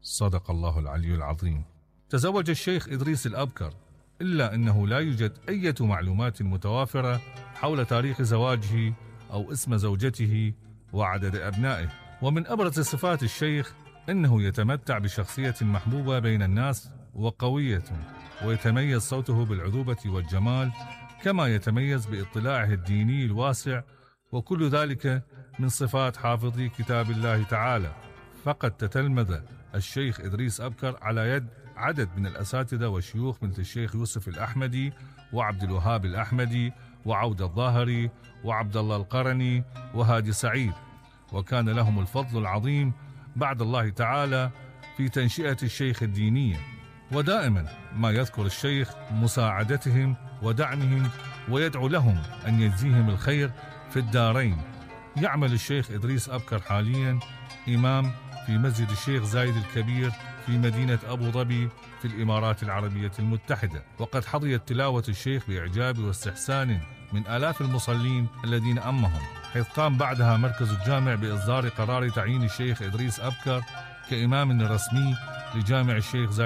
صدق الله العلي العظيم. تزوج الشيخ إدريس الأبكر، إلا أنه لا يوجد أي معلومات متوافرة حول تاريخ زواجه أو اسم زوجته وعدد أبنائه. ومن أبرز صفات الشيخ أنه يتمتع بشخصية محبوبة بين الناس وقوية، ويتميز صوته بالعذوبة والجمال، كما يتميز باطلاعه الديني الواسع، وكل ذلك من صفات حافظي كتاب الله تعالى. فقد تتلمذ الشيخ إدريس أبكر على يد عدد من الأساتذة والشيوخ مثل الشيخ يوسف الأحمدي وعبد الوهاب الأحمدي وعود الظاهري وعبد الله القرني وهادي سعيد، وكان لهم الفضل العظيم بعد الله تعالى في تنشئة الشيخ الدينية. ودائما ما يذكر الشيخ مساعدتهم ودعمهم، ويدعو لهم أن يجزيهم الخير في الدارين. يعمل الشيخ إدريس أبكر حاليا إمام في مسجد الشيخ زايد الكبير في مدينة أبو ظبي في الإمارات العربية المتحدة، وقد حظيت تلاوة الشيخ بإعجاب واستحسان من آلاف المصلين الذين أمهم، حيث قام بعدها مركز الجامع بإصدار قرار تعيين الشيخ إدريس أبكر كإمام رسمي لجامع الشيخ زايد